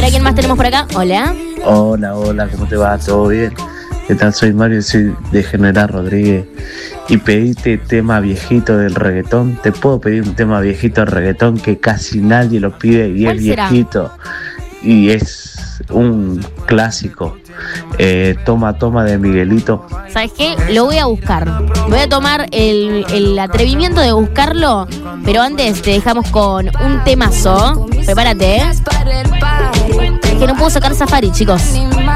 ver a quién más tenemos por acá. Hola. Hola, ¿cómo te va? ¿Todo bien? ¿Qué tal? Soy Mario, soy de General Rodríguez. Y pediste tema viejito del reggaetón. Te puedo pedir un tema viejito del reggaetón que casi nadie lo pide y es viejito. Y es un clásico. Toma de Miguelito. ¿Sabes qué? Lo voy a buscar. Voy a tomar el atrevimiento de buscarlo. Pero antes te dejamos con un temazo. Prepárate, ¿eh? Es que no puedo sacar Safari, chicos.